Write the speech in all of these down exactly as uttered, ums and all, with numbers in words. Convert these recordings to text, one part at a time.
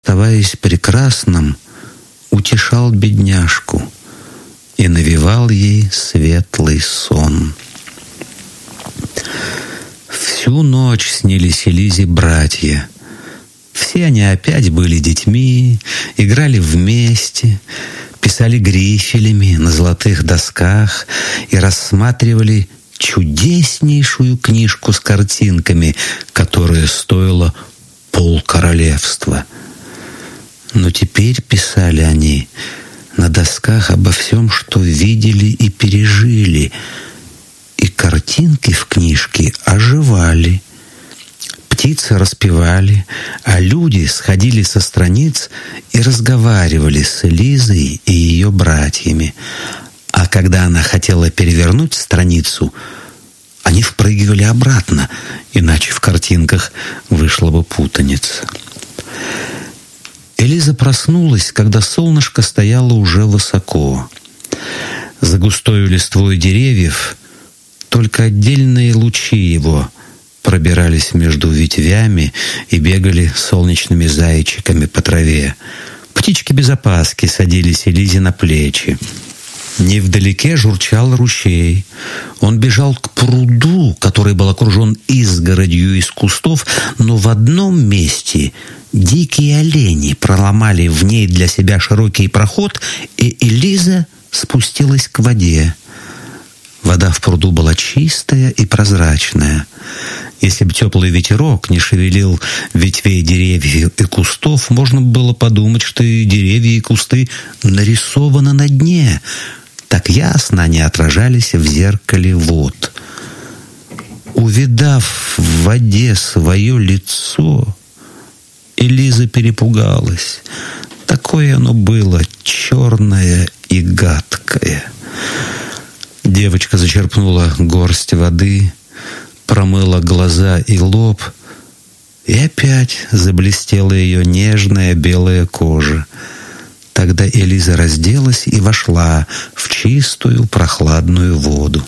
оставаясь прекрасным, утешал бедняжку и навевал ей светлый сон. Всю ночь снились Элизе братья. Все они опять были детьми, играли вместе, писали грифелями на золотых досках и рассматривали чудеснейшую книжку с картинками, которая стоила полкоролевства. Но теперь писали они на досках обо всем, что видели и пережили, и картинки в книжке оживали. Птицы распевали, а люди сходили со страниц и разговаривали с Элизой и ее братьями. А когда она хотела перевернуть страницу, они впрыгивали обратно, иначе в картинках вышла бы путаница. Элиза проснулась, когда солнышко стояло уже высоко. За густой листвой деревьев только отдельные лучи его пробирались между ветвями и бегали солнечными зайчиками по траве. Птички без опаски садились Элизе на плечи. Невдалеке журчал ручей. Он бежал к пруду, который был окружен изгородью из кустов, но в одном месте дикие олени проломали в ней для себя широкий проход, и Элиза спустилась к воде. Вода в пруду была чистая и прозрачная. Если бы теплый ветерок не шевелил ветвей деревьев и кустов, можно было подумать, что и деревья, и кусты нарисованы на дне. Так ясно они отражались в зеркале вод. Увидав в воде свое лицо, Элиза перепугалась. Такое оно было черное и гадкое. Девочка зачерпнула горсть воды, промыла глаза и лоб, и опять заблестела ее нежная белая кожа. Тогда Элиза разделась и вошла в чистую прохладную воду.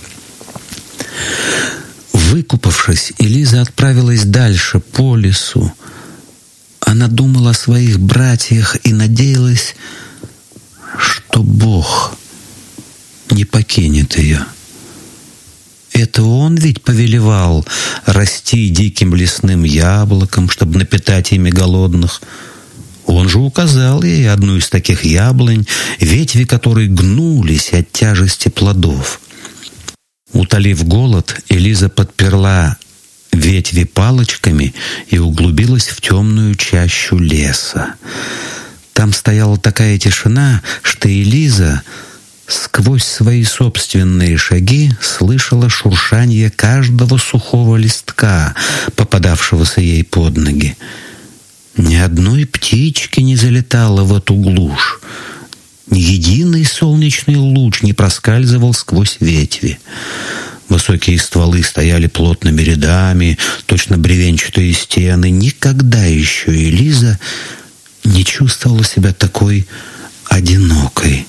Выкупавшись, Элиза отправилась дальше по лесу. Она думала о своих братьях и надеялась, что Бог не покинет ее. Это Он ведь повелевал расти диким лесным яблоком, чтобы напитать ими голодных. Он же указал ей одну из таких яблонь, ветви которой гнулись от тяжести плодов. Утолив голод, Элиза подперла ветви палочками и углубилась в темную чащу леса. Там стояла такая тишина, что Элиза сквозь свои собственные шаги слышала шуршание каждого сухого листка, попадавшегося ей под ноги. Ни одной птички не залетало в эту глушь. Ни единый солнечный луч не проскальзывал сквозь ветви. Высокие стволы стояли плотными рядами, точно бревенчатые стены. Никогда еще Элиза не чувствовала себя такой одинокой.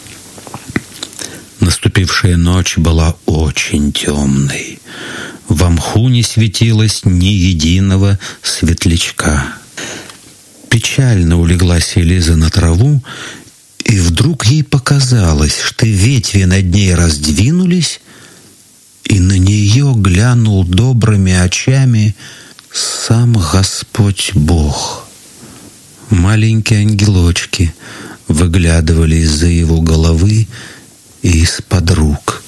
Наступившая ночь была очень темной. В мху не светилось ни единого светлячка. Печально улеглась Элиза на траву, и вдруг ей показалось, что ветви над ней раздвинулись, и на нее глянул добрыми очами сам Господь Бог. Маленькие ангелочки выглядывали из-за его головы и из-под рук.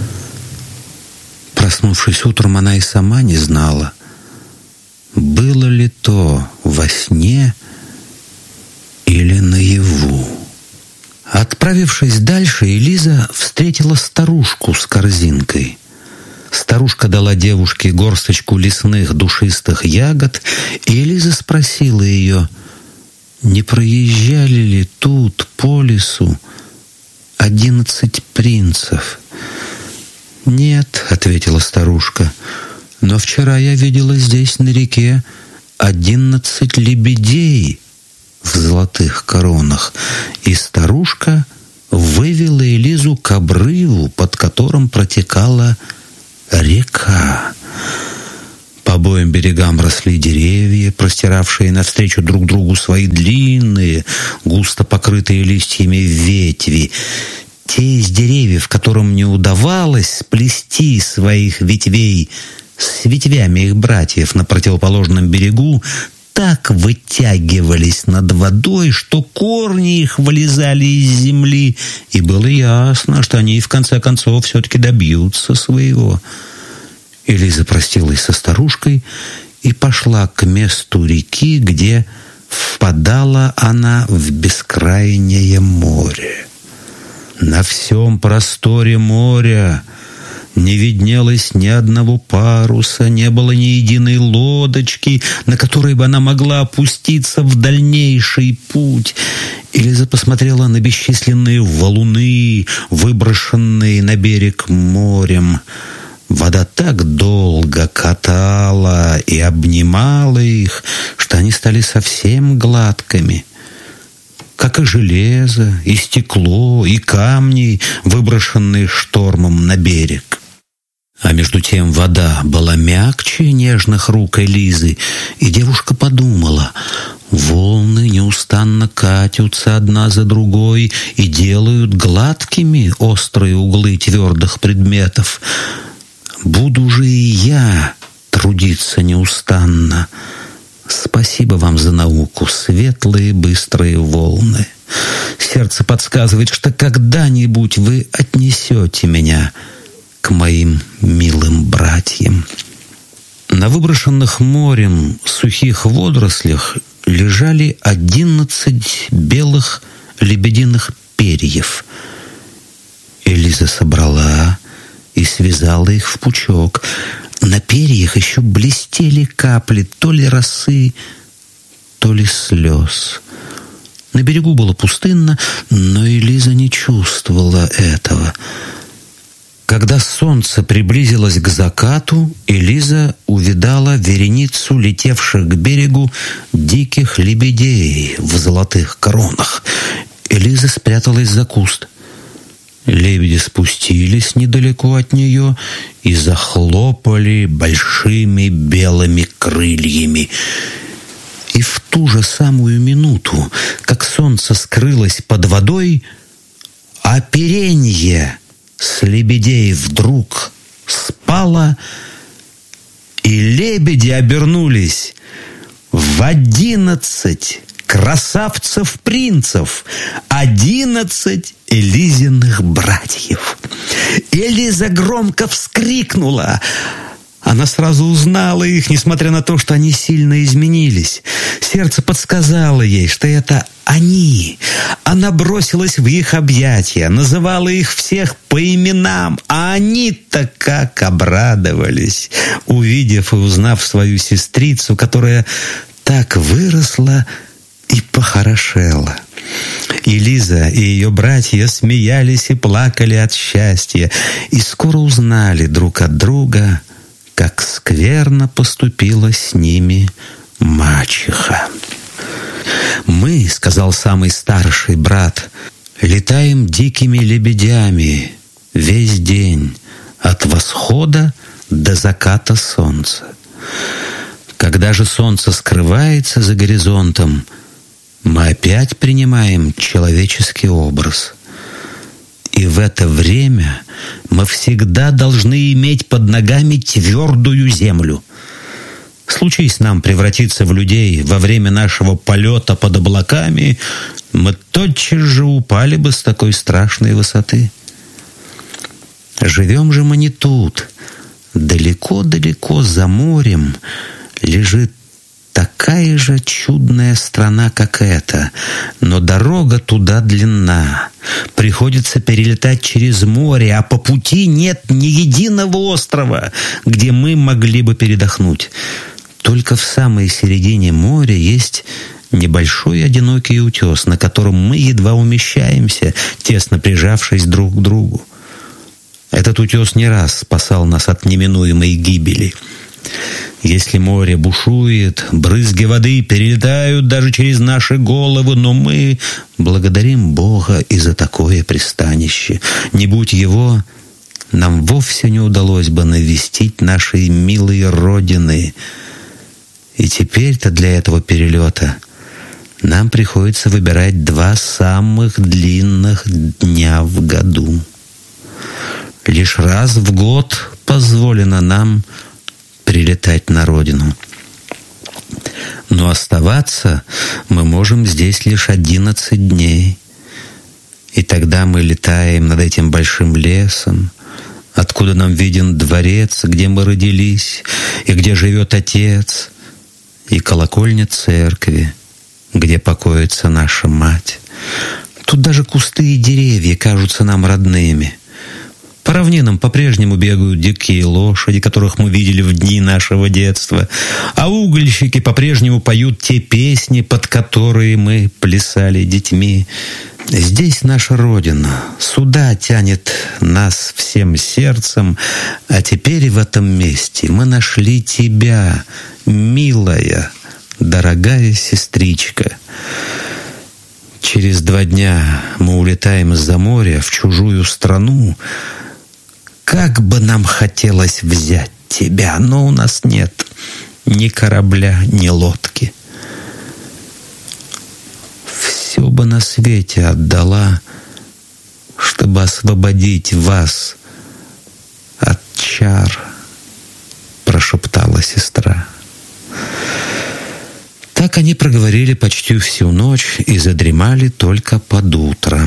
Проснувшись утром, она и сама не знала, было ли то во сне или наяву. Отправившись дальше, Элиза встретила старушку с корзинкой. Старушка дала девушке горсточку лесных душистых ягод, и Элиза спросила ее, не проезжали ли тут по лесу одиннадцать принцев? «Нет», — ответила старушка, — «но вчера я видела здесь на реке одиннадцать лебедей в золотых коронах». И старушка вывела Элизу к обрыву, под которым протекала река. По По обоим берегам росли деревья, простиравшие навстречу друг другу свои длинные, густо покрытые листьями ветви. Те из деревьев, которым не удавалось сплести своих ветвей с ветвями их братьев на противоположном берегу, так вытягивались над водой, что корни их вылезали из земли, и было ясно, что они в конце концов все-таки добьются своего. Элиза простилась со старушкой и пошла к месту реки, где впадала она в бескрайнее море. На всем просторе моря не виднелось ни одного паруса, не было ни единой лодочки, на которой бы она могла опуститься в дальнейший путь. Элиза посмотрела на бесчисленные валуны, выброшенные на берег морем. Вода так долго катала и обнимала их, что они стали совсем гладкими, как и железо, и стекло, и камни, выброшенные штормом на берег. А между тем вода была мягче нежных рук Элизы, и девушка подумала: волны неустанно катятся одна за другой и делают гладкими острые углы твердых предметов. Буду же и я трудиться неустанно. Спасибо вам за науку, светлые быстрые волны. Сердце подсказывает, что когда-нибудь вы отнесете меня к моим милым братьям. На выброшенных морем сухих водорослях лежали одиннадцать белых лебединых перьев. Элиза собрала и связала их в пучок. На перьях еще блестели капли то ли росы, то ли слез. На берегу было пустынно, но Элиза не чувствовала этого. Когда солнце приблизилось к закату, Элиза увидала вереницу летевших к берегу диких лебедей в золотых коронах. Элиза спряталась за куст. Лебеди спустились недалеко от нее и захлопали большими белыми крыльями. И в ту же самую минуту, как солнце скрылось под водой, оперенье с лебедей вдруг спало, и лебеди обернулись в одиннадцать красавцев-принцев, одиннадцать Элизиных братьев. Элиза громко вскрикнула. Она сразу узнала их, несмотря на то, что они сильно изменились. Сердце подсказало ей, что это они. Она бросилась в их объятия, называла их всех по именам, а они-то как обрадовались, увидев и узнав свою сестрицу, которая так выросла и похорошела. И Лиза, и ее братья смеялись и плакали от счастья, и скоро узнали друг от друга, как скверно поступила с ними мачеха. «Мы, — сказал самый старший брат, — летаем дикими лебедями весь день, от восхода до заката солнца. Когда же солнце скрывается за горизонтом, мы опять принимаем человеческий образ. И в это время мы всегда должны иметь под ногами твердую землю. Случись нам превратиться в людей во время нашего полета под облаками, мы тотчас же упали бы с такой страшной высоты. Живем же мы не тут. Далеко-далеко за морем лежит такая же чудная страна, как эта, но дорога туда длинна. Приходится перелетать через море, а по пути нет ни единого острова, где мы могли бы передохнуть. Только в самой середине моря есть небольшой одинокий утес, на котором мы едва умещаемся, тесно прижавшись друг к другу. Этот утес не раз спасал нас от неминуемой гибели. Если море бушует, брызги воды перелетают даже через наши головы, но мы благодарим Бога и за такое пристанище. Не будь его, нам вовсе не удалось бы навестить нашей милой родины. И теперь-то для этого перелета нам приходится выбирать два самых длинных дня в году. Лишь раз в год позволено нам прилетать на родину. Но оставаться мы можем здесь лишь одиннадцать дней. И тогда мы летаем над этим большим лесом, откуда нам виден дворец, где мы родились, и где живет Отец, и колокольня церкви, где покоится наша мать. Тут даже кусты и деревья кажутся нам родными. По равнинам по-прежнему бегают дикие лошади, которых мы видели в дни нашего детства, а угольщики по-прежнему поют те песни, под которые мы плясали детьми. Здесь наша Родина, сюда тянет нас всем сердцем, а теперь в этом месте мы нашли тебя, милая, дорогая сестричка. Через два дня мы улетаем из-за моря в чужую страну. Как бы нам хотелось взять тебя, но у нас нет ни корабля, ни лодки. Все бы на свете отдала, чтобы освободить вас от чар, прошептала сестра. Так они проговорили почти всю ночь и задремали только под утро.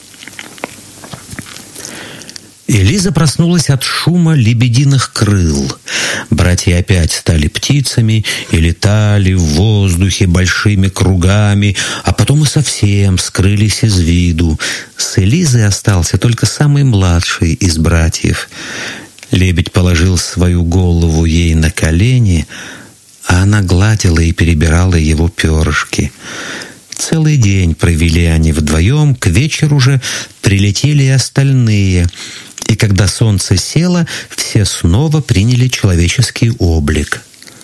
Элиза проснулась от шума лебединых крыл. Братья опять стали птицами и летали в воздухе большими кругами, а потом и совсем скрылись из виду. С Элизой остался только самый младший из братьев. Лебедь положил свою голову ей на колени, а она гладила и перебирала его перышки. Целый день провели они вдвоем, к вечеру же прилетели и остальные. И когда солнце село, все снова приняли человеческий облик.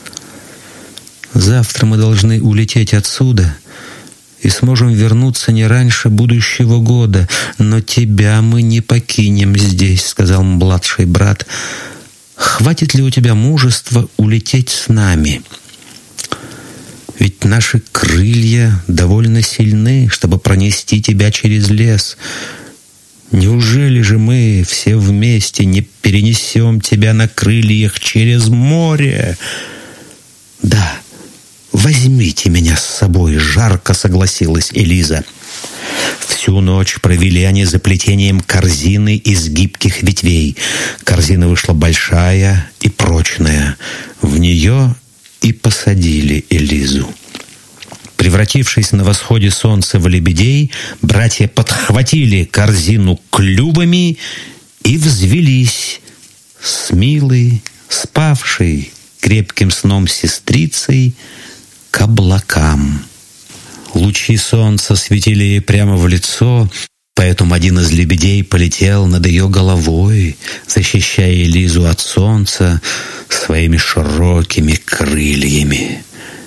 «Завтра мы должны улететь отсюда и сможем вернуться не раньше будущего года, но тебя мы не покинем здесь», — сказал младший брат. «Хватит ли у тебя мужества улететь с нами? Ведь наши крылья довольно сильны, чтобы пронести тебя через лес. Неужели же мы все вместе не перенесем тебя на крыльях через море?» «Да, возьмите меня с собой», — жарко согласилась Элиза. Всю ночь провели они за плетением корзины из гибких ветвей. Корзина вышла большая и прочная. В нее и посадили Элизу. Превратившись на восходе солнца в лебедей, братья подхватили корзину клювами и взвелись с милой, спавшей крепким сном сестрицей к облакам. Лучи солнца светили ей прямо в лицо, поэтому один из лебедей полетел над ее головой, защищая Элизу от солнца своими широкими крыльями.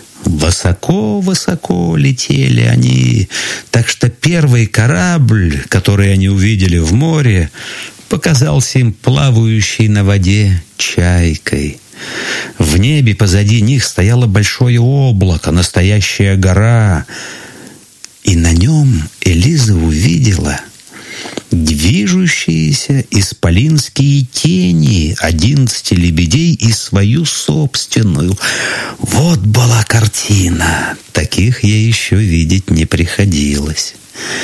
Высоко-высоко летели они, так что первый корабль, который они увидели в море, показался им плавающей на воде чайкой. В небе позади них стояло большое облако, настоящая гора, и на нем Элиза увидела движущиеся исполинские тени одиннадцати лебедей и свою собственную. Вот была картина. Таких ей еще видеть не приходилось.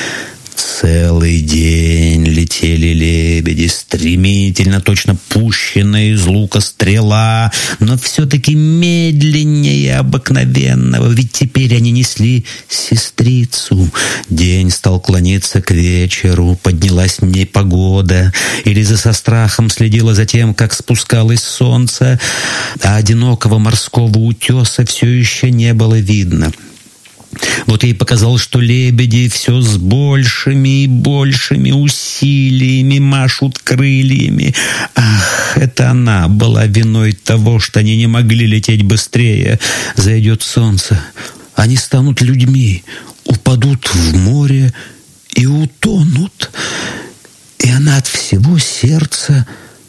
Целый день летели лебеди, стремительно, точно пущенная из лука стрела, но все-таки медленнее обыкновенного, ведь теперь они несли сестрицу. День стал клониться к вечеру, поднялась непогода. Элиза со страхом следила за тем, как спускалось солнце, а одинокого морского утеса все еще не было видно. Вот ей показалось, что лебеди все с большими и большими усилиями машут крыльями. Ах, это она была виной того, что они не могли лететь быстрее. Зайдет солнце, они станут людьми, упадут в море, и утонут. И она от всего сердца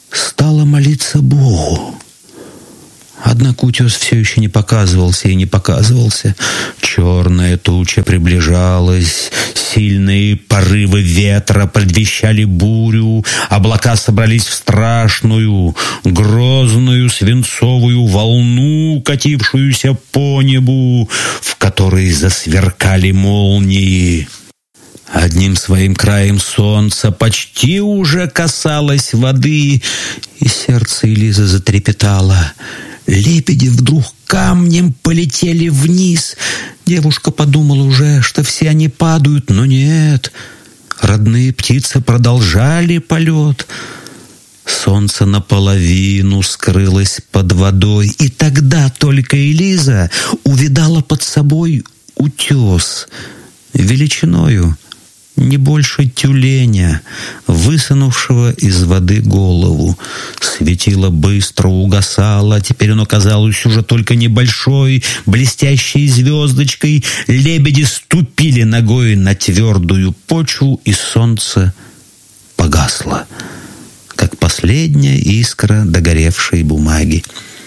стала молиться Богу. Однако утес все еще не показывался и не показывался. Черная туча приближалась, сильные порывы ветра предвещали бурю, облака собрались в страшную, грозную свинцовую волну, катившуюся по небу, в которой засверкали молнии. Одним своим краем солнце почти уже касалось воды, и сердце Элизы затрепетало. Лебеди вдруг камнем полетели вниз. Девушка подумала уже, что все они падают, но нет. Родные птицы продолжали полет. Солнце наполовину скрылось под водой, и тогда только Элиза увидала под собой утес величиною не больше тюленя, высунувшего из воды голову. Светило быстро угасало, теперь оно казалось уже только небольшой, блестящей звездочкой. Лебеди ступили ногой на твердую почву, и солнце погасло, как последняя искра догоревшей бумаги.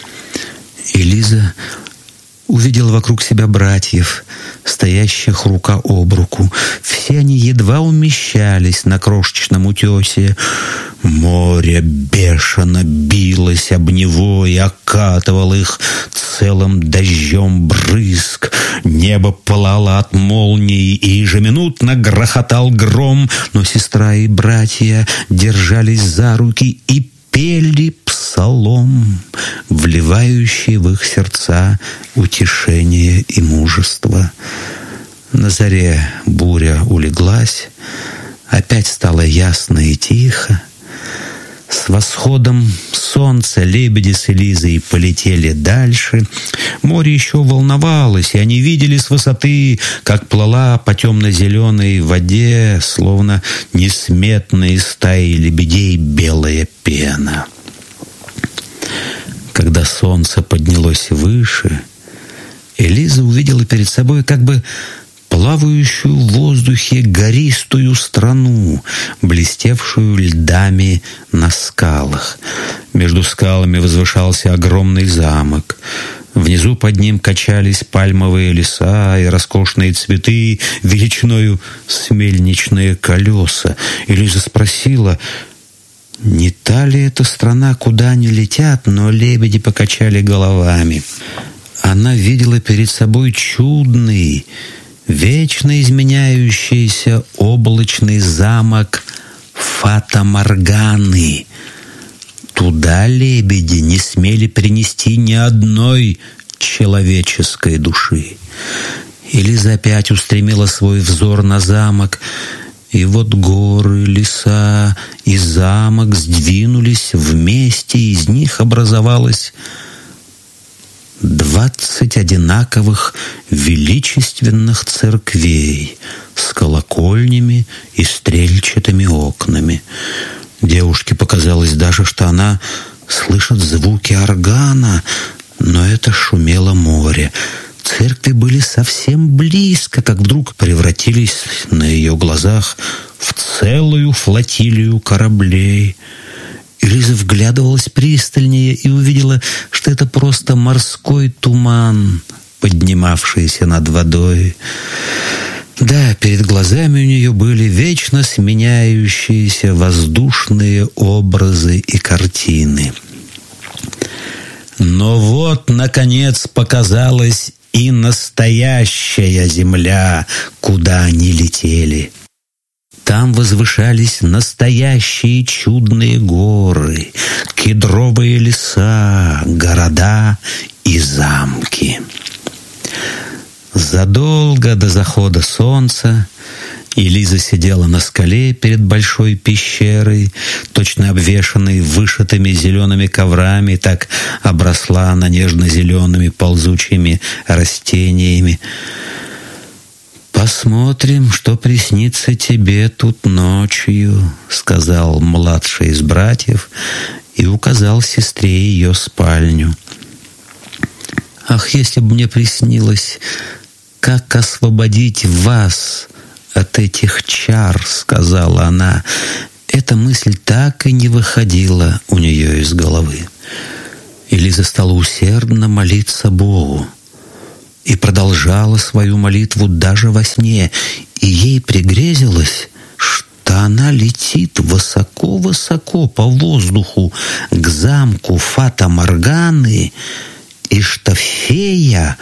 Элиза увидела вокруг себя братьев, стоящих рука об руку. Все они едва умещались на крошечном утесе. Море бешено билось об него и окатывало их целым дождем брызг. Небо пылало от молний, и ежеминутно грохотал гром, но сестра и братья держались за руки и пели псалом, вливающий в их сердца утешение и мужество. На заре буря улеглась, опять стало ясно и тихо. С восходом солнца лебеди с Элизой полетели дальше. Море еще волновалось, и они видели с высоты, как плыла по темно-зеленой воде, словно несметные стаи лебедей, белая пена. Когда солнце поднялось выше, Элиза увидела перед собой как бы плавающую в воздухе гористую страну, блестевшую льдами на скалах. Между скалами возвышался огромный замок. Внизу под ним качались пальмовые леса и роскошные цветы величиною с мельничные колеса. Элиза спросила, не та ли это страна, куда они летят, но лебеди покачали головами. Она видела перед собой чудный, вечно изменяющийся облачный замок Фата-Морганы. Туда лебеди не смели принести ни одной человеческой души. Элиза опять устремила свой взор на замок, и вот горы, леса и замок сдвинулись вместе, из них образовалось двадцать одинаковых величественных церквей с колокольнями и стрельчатыми окнами. Девушке показалось даже, что она слышит звуки органа, но это шумело море. Церкви были совсем близко, как вдруг превратились на ее глазах в целую флотилию кораблей. Элиза вглядывалась пристальнее и увидела, что это просто морской туман, поднимавшийся над водой. Да, перед глазами у нее были вечно сменяющиеся воздушные образы и картины. Но вот, наконец, показалась и настоящая земля, куда они летели. Там возвышались настоящие чудные горы, кедровые леса, города и замки. Задолго до захода солнца Элиза сидела на скале перед большой пещерой, точно обвешанной вышитыми зелеными коврами, так обросла она нежно-зелеными ползучими растениями. «Посмотрим, что приснится тебе тут ночью», — сказал младший из братьев и указал сестре ее спальню. «Ах, если бы мне приснилось, как освободить вас от этих чар», — сказала она. эта мысль так и не выходила у нее из головы. И Лиза стала усердно молиться Богу и продолжала свою молитву даже во сне, и ей пригрезилось, что она летит высоко-высоко по воздуху к замку Фата-Морганы, и что фея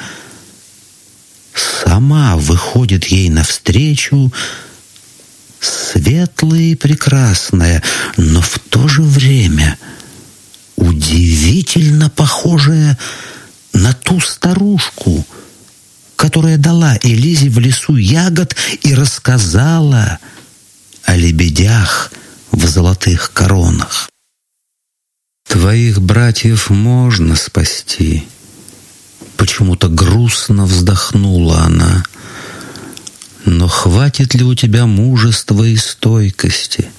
сама выходит ей навстречу, светлая и прекрасная, но в то же время удивительно похожая на ту старушку, которая дала Элизе в лесу ягод и рассказала о лебедях в золотых коронах. «Твоих братьев можно спасти», — почему-то грустно вздохнула она. «Но хватит ли у тебя мужества и стойкости?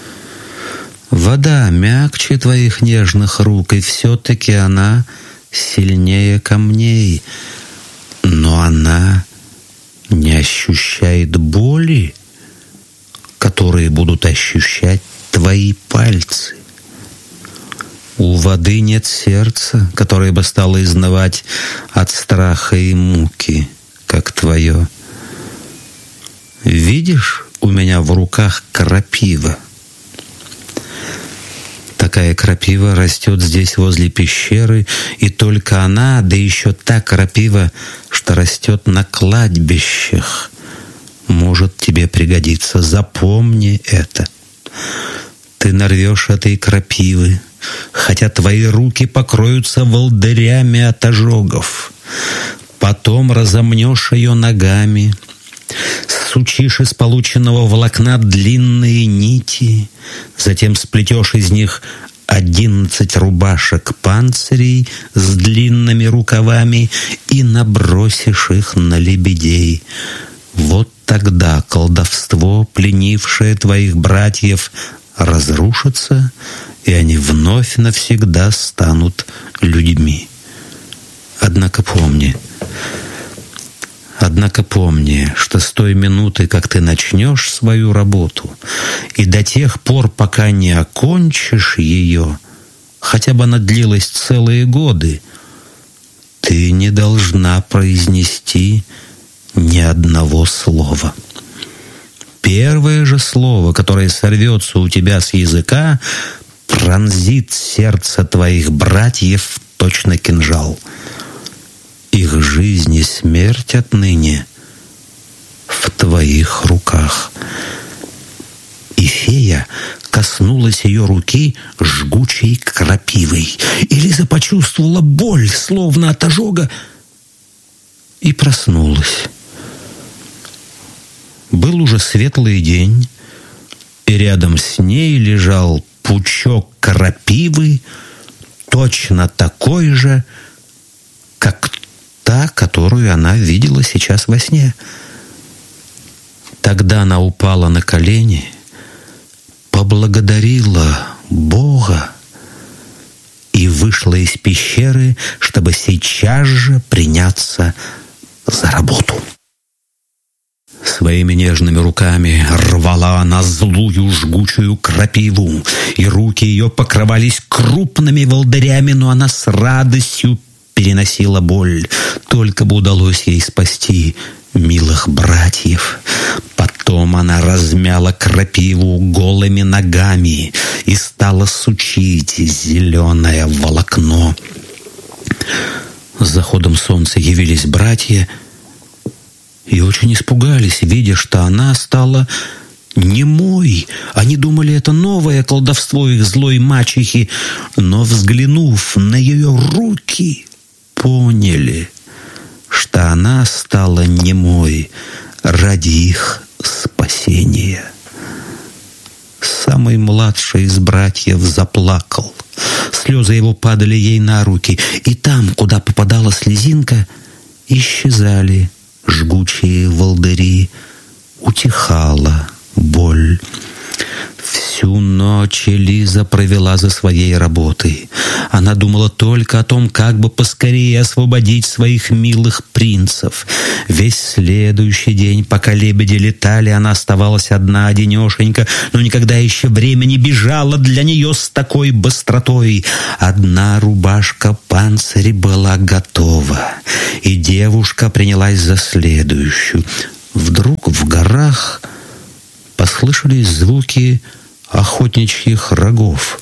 Вода мягче твоих нежных рук, и все-таки она сильнее камней. Но она не ощущает боли, которые будут ощущать твои пальцы. У воды нет сердца, которое бы стало изнывать от страха и муки, как твое. Видишь, у меня в руках крапива. Такая крапива растет здесь возле пещеры, и только она, да еще та крапива, что растет на кладбищах, может тебе пригодиться. Запомни это. Ты нарвешь этой крапивы, хотя твои руки покроются волдырями от ожогов. Потом разомнешь ее ногами, сучишь из полученного волокна длинные нити, затем сплетешь из них одиннадцать рубашек панцирей с длинными рукавами и набросишь их на лебедей. Вот тогда колдовство, пленившее твоих братьев, разрушится, и они вновь навсегда станут людьми. Однако помни, Однако помни, что с той минуты, как ты начнешь свою работу, и до тех пор, пока не окончишь ее, хотя бы она длилась целые годы, ты не должна произнести ни одного слова. Первое же слово, которое сорвется у тебя с языка, пронзит сердце твоих братьев точно кинжал. Их жизнь и смерть отныне в твоих руках». И фея коснулась ее руки жгучей крапивой. И Лиза почувствовала боль, словно от ожога, и проснулась. Был уже светлый день, и рядом с ней лежал пучок крапивы, точно такой же, как та, которую она видела сейчас во сне. Тогда она упала на колени, поблагодарила Бога и вышла из пещеры, чтобы сейчас же приняться за работу. Своими нежными руками рвала она злую жгучую крапиву, и руки ее покрывались крупными волдырями, но она с радостью переносила боль. Только бы удалось ей спасти милых братьев. Потом она размяла крапиву голыми ногами и стала сучить зеленое волокно. С заходом солнца явились братья и очень испугались, видя, что она стала немой. Они думали, это новое колдовство их злой мачехи, но, взглянув на ее руки, поняли, что она стала немой ради их спасения. Самый младший из братьев заплакал. Слезы его падали ей на руки, и там, куда попадала слезинка, исчезали жгучие волдыри, утихала боль. Все Всю ночь Элиза провела за своей работой. Она думала только о том, как бы поскорее освободить своих милых принцев. Весь следующий день, пока лебеди летали, она оставалась одна, одинешенька, но никогда еще время не бежало для нее с такой быстротой. Одна рубашка-панцирь была готова, и девушка принялась за следующую. Вдруг в горах послышались звуки охотничьих рогов.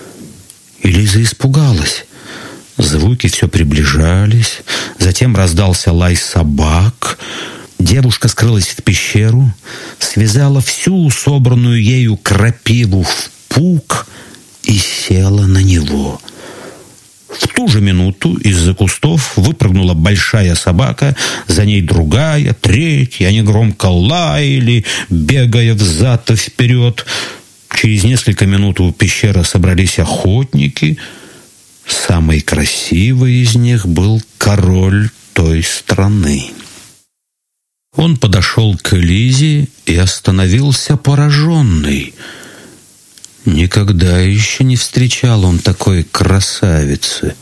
Элиза испугалась. Звуки все приближались. Затем раздался лай собак. Девушка скрылась в пещеру, связала всю собранную ею крапиву в пук и села на него. В ту же минуту из-за кустов выпрыгнула большая собака, за ней другая, третья. Они громко лаяли, бегая взад и вперед. Через несколько минут у пещеры собрались охотники. Самый красивый из них был король той страны. Он подошел к Элизе и остановился пораженный. Никогда еще не встречал он такой красавицы.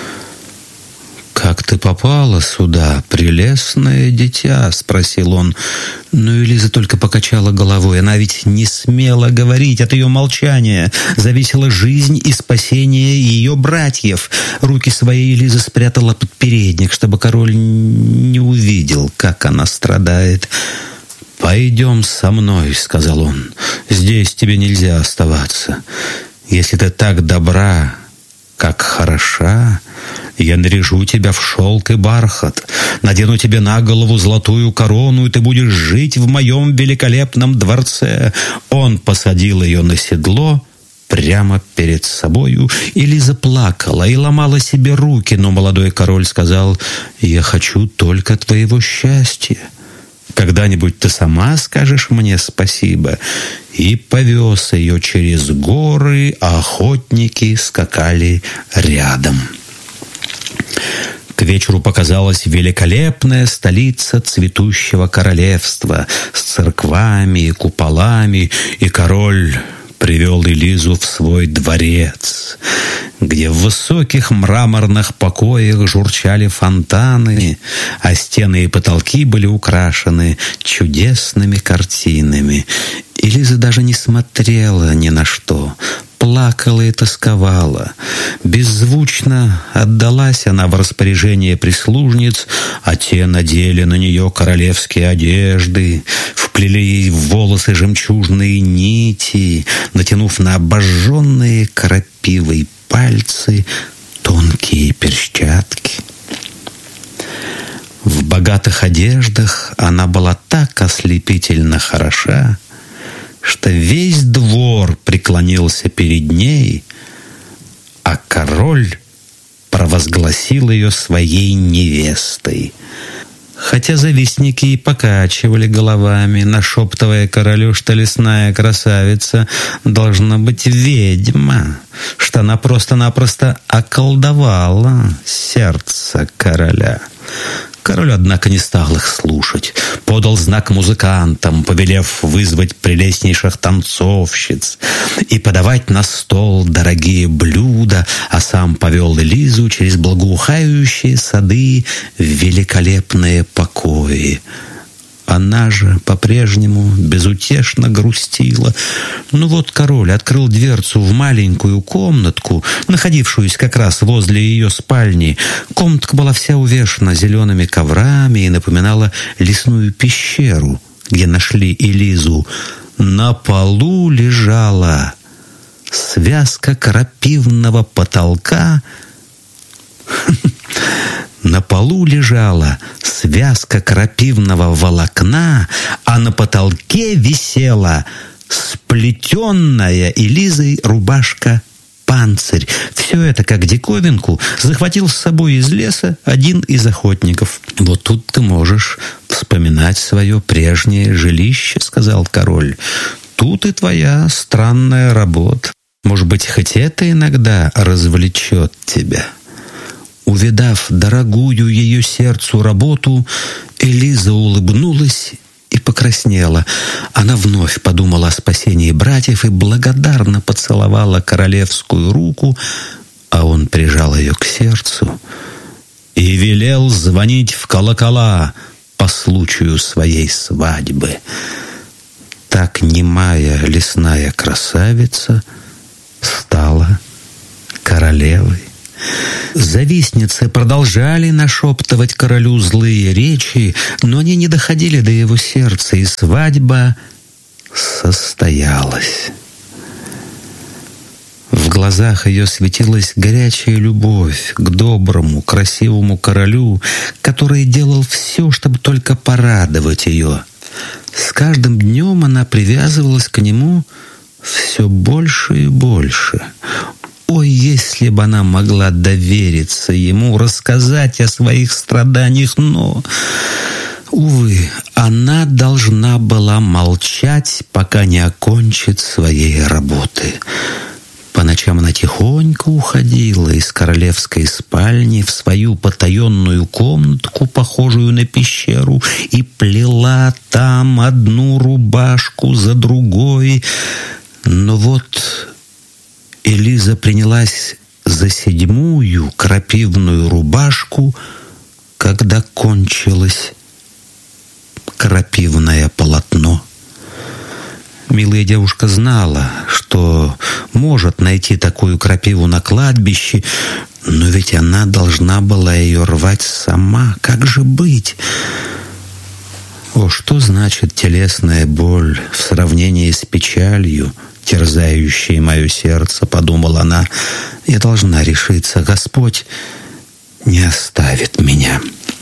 «Как ты попала сюда, прелестное дитя?» — спросил он. Но Элиза только покачала головой. Она ведь не смела говорить, от ее молчания зависела жизнь и спасение ее братьев. Руки свои Элиза спрятала под передник, чтобы король не увидел, как она страдает. «Пойдем со мной», — сказал он. «Здесь тебе нельзя оставаться. Если ты так добра, как хороша, я наряжу тебя в шелк и бархат, надену тебе на голову золотую корону, и ты будешь жить в моем великолепном дворце». Он посадил ее на седло прямо перед собою. Элиза плакала и ломала себе руки, но молодой король сказал: «Я хочу только твоего счастья. Когда-нибудь ты сама скажешь мне спасибо». И повез ее через горы, а охотники скакали рядом. К вечеру показалась великолепная столица цветущего королевства с церквами и куполами, и король привел Элизу в свой дворец, где в высоких мраморных покоях журчали фонтаны, а стены и потолки были украшены чудесными картинами. Элиза даже не смотрела ни на что, плакала и тосковала. Беззвучно отдалась она в распоряжение прислужниц, а те надели на нее королевские одежды, вплели ей в волосы жемчужные нити, натянув на обожженные крапивой пальцы тонкие перчатки. В богатых одеждах она была так ослепительно хороша, что весь двор преклонился перед ней, а король провозгласил ее своей невестой. Хотя завистники и покачивали головами, нашептывая королю, что лесная красавица должна быть ведьма, что она просто-напросто околдовала сердце короля. Король, однако, не стал их слушать. Подал знак музыкантам, повелев вызвать прелестнейших танцовщиц и подавать на стол дорогие блюда, а сам повел Элизу через благоухающие сады в великолепные покои. Она же по-прежнему безутешно грустила. Ну вот король открыл дверцу в маленькую комнатку, находившуюся как раз возле ее спальни. Комнатка была вся увешана зелеными коврами и напоминала лесную пещеру, где нашли Элизу. На полу лежала связка крапивного потолка. На полу лежала связка крапивного волокна, а на потолке висела сплетенная Элизой рубашка-панцирь. Все это, как диковинку, захватил с собой из леса один из охотников. «Вот тут ты можешь вспоминать свое прежнее жилище», — сказал король. «Тут и твоя странная работа. Может быть, хоть это иногда развлечет тебя». Увидав дорогую ее сердцу работу, Элиза улыбнулась и поклонилась. покраснела. Она вновь подумала о спасении братьев и благодарно поцеловала королевскую руку, а он прижал ее к сердцу и велел звонить в колокола по случаю своей свадьбы. Так немая лесная красавица стала королевой. Завистницы продолжали нашептывать королю злые речи, но они не доходили до его сердца, и свадьба состоялась. В глазах ее светилась горячая любовь к доброму, красивому королю, который делал все, чтобы только порадовать ее. С каждым днем она привязывалась к нему все больше и больше. Ой, если бы она могла довериться ему, рассказать о своих страданиях, но, увы, она должна была молчать, пока не окончит своей работы. По ночам она тихонько уходила из королевской спальни в свою потаенную комнатку, похожую на пещеру, и плела там одну рубашку за другой. Но вот Элиза принялась за седьмую крапивную рубашку, когда кончилось крапивное полотно. Милая девушка знала, что может найти такую крапиву на кладбище, но ведь она должна была ее рвать сама. Как же быть? О, что значит телесная боль в сравнении с печалью, терзающей мое сердце, подумала она. Я должна решиться. Господь не оставит меня.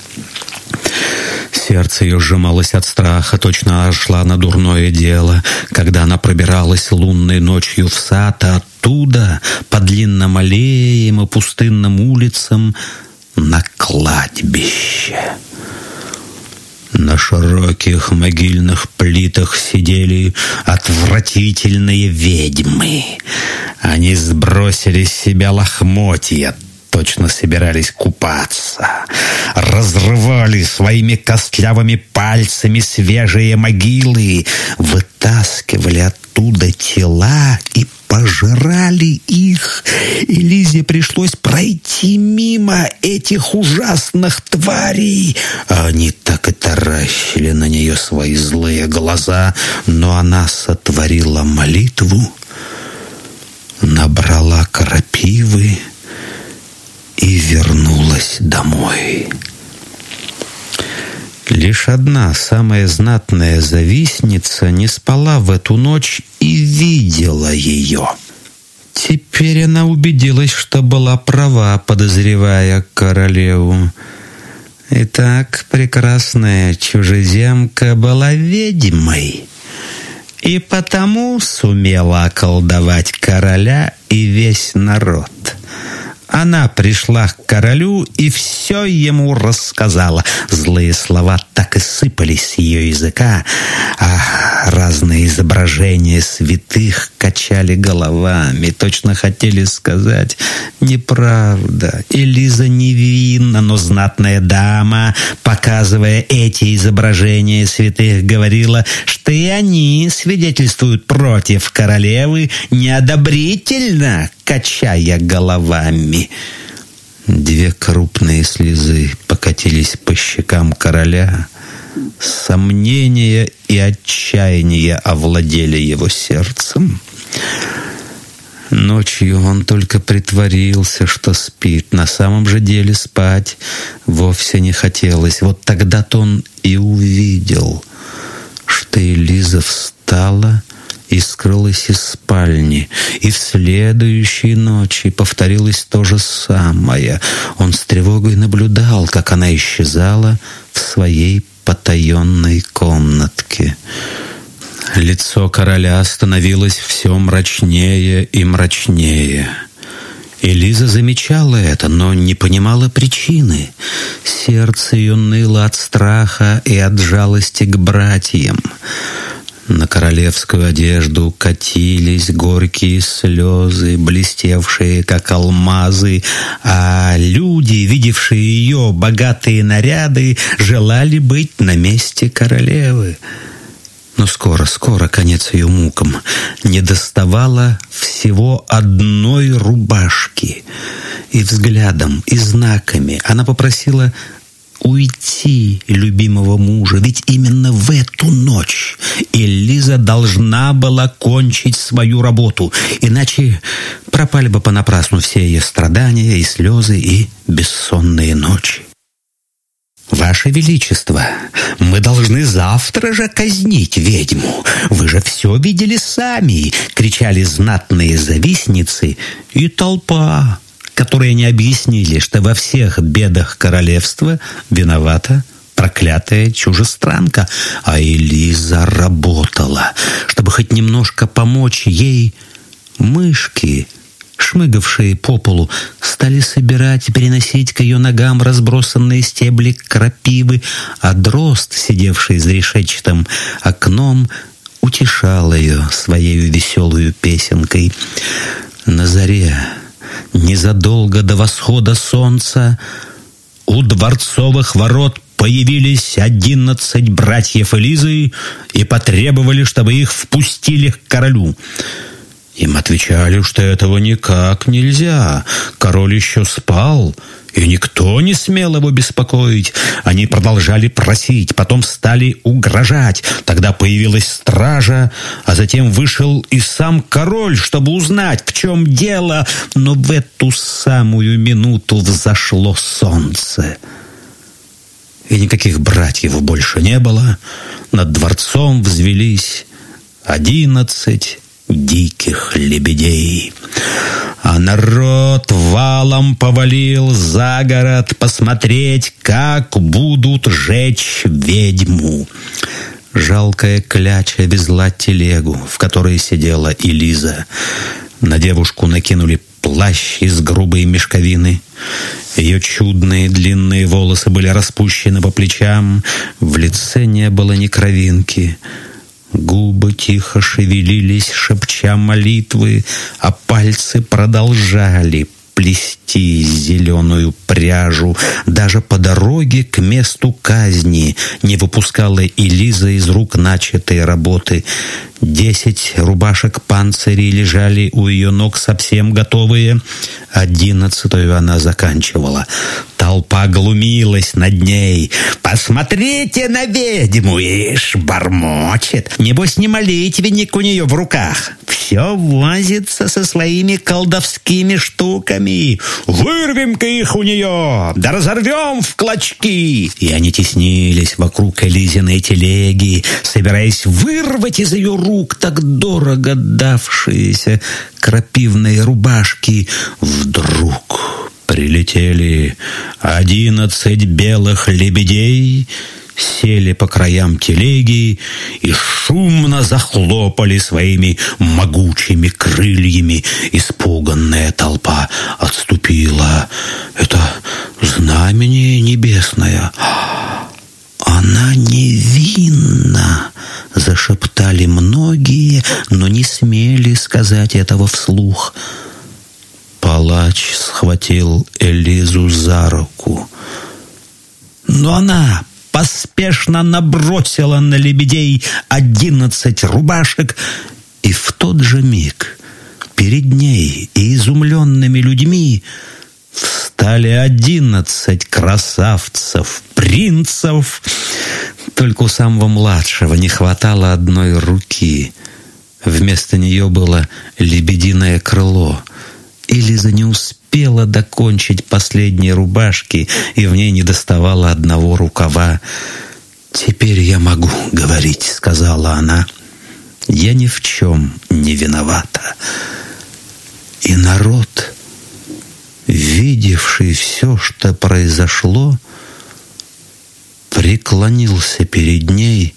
Сердце ее сжималось от страха, точно шла на дурное дело, когда она пробиралась лунной ночью в сад, а оттуда, по длинным аллеям и пустынным улицам, на кладбище. На широких могильных плитах сидели отвратительные ведьмы. Они сбросили с себя лохмотья, точно собирались купаться, разрывали своими костлявыми пальцами свежие могилы, вытаскивали оттуда тела и пожирали их. И Лизе пришлось пройти мимо этих ужасных тварей. Они так и таращили на нее свои злые глаза, но она сотворила молитву, набрала крапивы и вернулась домой. Лишь одна, самая знатная завистница, не спала в эту ночь и видела ее. Теперь она убедилась, что была права, подозревая королеву. Итак, прекрасная чужеземка была ведьмой, и потому сумела околдовать короля и весь народ. Она пришла к королю и все ему рассказала. Злые слова так и сыпались с ее языка, а разные изображения святых качали головами, точно хотели сказать: неправда, Элиза невинна. Но знатная дама, показывая эти изображения святых, говорила, что и они свидетельствуют против королевы неодобрительно, качая головами. Две крупные слезы покатились по щекам короля. Сомнения и отчаяние овладели его сердцем. Ночью он только притворился, что спит. На самом же деле спать вовсе не хотелось. Вот тогда-то он и увидел, что Элиза встала и скрылась из спальни. И в следующей ночи повторилось то же самое. Он с тревогой наблюдал, как она исчезала в своей потаенной комнатке. Лицо короля становилось все мрачнее и мрачнее. Элиза замечала это, но не понимала причины. Сердце ее ныло от страха и от жалости к братьям. На королевскую одежду катились горькие слезы, блестевшие, как алмазы, а люди, видевшие ее богатые наряды, желали быть на месте королевы. Но скоро, скоро конец ее мукам. Недоставало всего одной рубашки. И взглядом, и знаками она попросила уйти любимого мужа, ведь именно в эту ночь Элиза должна была кончить свою работу, иначе пропали бы понапрасну все ее страдания и слезы и бессонные ночи. «Ваше Величество, мы должны завтра же казнить ведьму. Вы же все видели сами!» — кричали знатные завистницы и толпа, которые не объяснили, что во всех бедах королевства виновата проклятая чужестранка. А Элиза работала, чтобы хоть немножко помочь ей. Мышки, шмыгавшие по полу, стали собирать и переносить к ее ногам разбросанные стебли крапивы, а дрозд, сидевший за решетчатым окном, утешал ее своей веселую песенкой. На заре, незадолго до восхода солнца, у дворцовых ворот появились одиннадцать братьев Элизы и потребовали, чтобы их впустили к королю. Им отвечали, что этого никак нельзя. Король еще спал, и никто не смел его беспокоить. Они продолжали просить, потом стали угрожать. Тогда появилась стража, а затем вышел и сам король, чтобы узнать, в чем дело. Но в эту самую минуту взошло солнце, и никаких братьев больше не было. Над дворцом взвелись одиннадцать диких лебедей. А народ валом повалил за город посмотреть, как будут жечь ведьму. Жалкая кляча везла телегу, в которой сидела Элиза. На девушку накинули плащ из грубой мешковины. Ее чудные длинные волосы были распущены по плечам, в лице не было ни кровинки. Губы тихо шевелились, шепча молитвы, а пальцы продолжали плести зеленую пряжу. Даже по дороге к месту казни не выпускала Элиза из рук начатой работы. Десять рубашек панцирей лежали у ее ног совсем готовые. Одиннадцатую она заканчивала. Толпа глумилась над ней. «Посмотрите на ведьму! Ишь, бормочет! Небось, не молитвенник у нее в руках. Все возится со своими колдовскими штуками. Вырвем-ка их у нее! Да разорвем в клочки!» И они теснились вокруг Элизиной телеги, собираясь вырвать из ее рук так дорого давшиеся крапивные рубашки. Вдруг прилетели одиннадцать белых лебедей, сели по краям телеги и шумно захлопали своими могучими крыльями. Испуганная толпа отступила. «Это знамение небесное! Она невинна!» — зашептали многие, но не смели сказать этого вслух. Палач схватил Элизу за руку, но она поспешно набросила на лебедей одиннадцать рубашек, и в тот же миг перед ней и изумленными людьми встали одиннадцать красавцев, принцев. Только у самого младшего не хватало одной руки. Вместо нее было лебединое крыло. Элиза не успела докончить последней рубашки, и в ней недоставало одного рукава. «Теперь я могу говорить», — сказала она. «Я ни в чем не виновата». И народ, видевший все, что произошло, преклонился перед ней,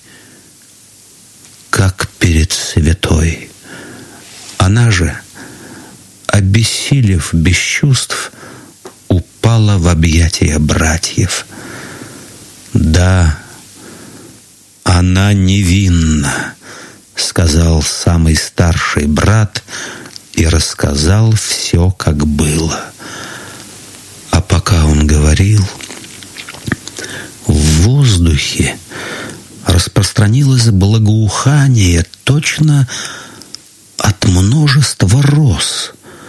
как перед святой. Она же, обессилев без чувств, упала в объятия братьев. «Да, она невинна», — сказал самый старший брат и рассказал все, как было. А пока он говорил, в воздухе распространилось благоухание точно от множества роз.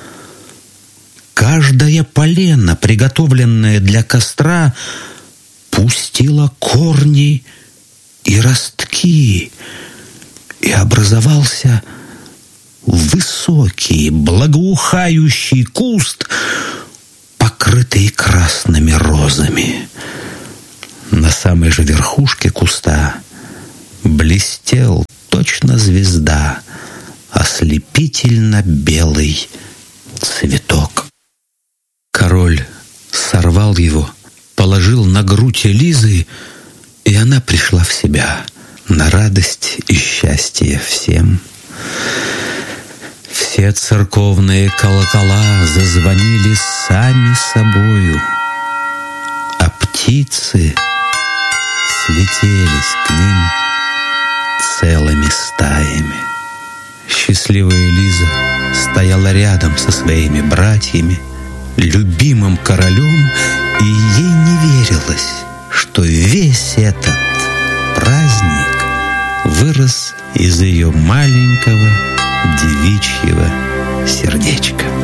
Каждая полена, приготовленная для костра, пустила корни и ростки, и образовался высокий, благоухающий куст, покрытый красными розами. На самой же верхушке куста блестел точно звезда ослепительно белый цветок. Король сорвал его, положил на грудь Элизы, и она пришла в себя на радость и счастье всем. Все церковные колокола зазвонили сами собою, а птицы слетелись к ним целыми стаями. Счастливая Элиза стояла рядом со своими братьями, любимым королем, и ей не верилось, что весь этот праздник вырос из ее маленького девичьего сердечка.